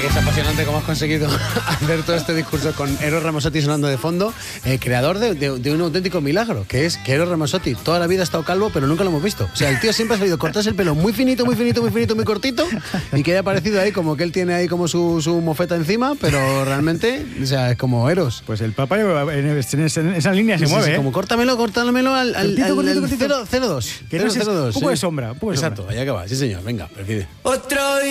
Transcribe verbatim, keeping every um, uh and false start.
Es apasionante cómo has conseguido hacer todo este discurso con Eros Ramazzotti sonando de fondo, eh, creador de, de, de un auténtico milagro, que es que Eros Ramazzotti toda la vida ha estado calvo, pero nunca lo hemos visto. O sea, el tío siempre ha sabido cortarse el pelo muy finito, muy finito, muy finito, muy cortito, y que haya parecido ahí como que él tiene ahí como su, su mofeta encima, pero realmente, o sea, es como Eros. Pues el Papa en, en, en esa línea se Sí, mueve, sí, ¿eh? como córtamelo, córtamelo al, al, Cortito, al, cortito, al cortito. cero coma dos. Que no sé, un poco de sombra, un poco de Exacto, sombra. allá que va, sí señor, venga, perfide. Otro